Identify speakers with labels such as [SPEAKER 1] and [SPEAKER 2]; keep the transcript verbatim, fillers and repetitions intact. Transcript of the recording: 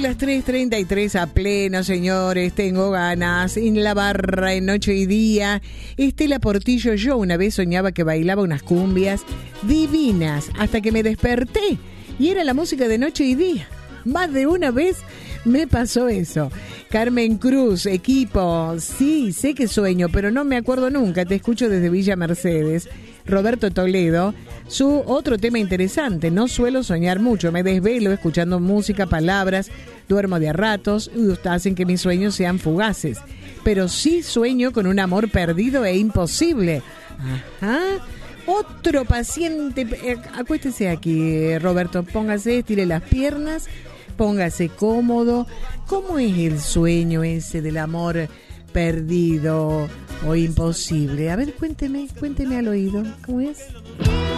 [SPEAKER 1] las tres treinta y tres a pleno, señores. Tengo ganas. En la barra, en Noche y Día. Estela Portillo, yo una vez soñaba que bailaba unas cumbias divinas hasta que me desperté. Y era la música de Noche y Día. Más de una vez me pasó eso. Carmen Cruz, equipo. Sí, sé que sueño, pero no me acuerdo nunca. Te escucho desde Villa Mercedes. Roberto Toledo, su otro tema interesante, no suelo soñar mucho, me desvelo escuchando música, palabras, duermo de a ratos, y hacen que mis sueños sean fugaces, pero sí sueño con un amor perdido e imposible. Ajá. Otro paciente, eh, acuéstese aquí, Roberto, póngase, estire las piernas, póngase cómodo. ¿Cómo es el sueño ese del amor perdido o imposible? A ver, cuénteme, cuénteme al oído, ¿cómo es?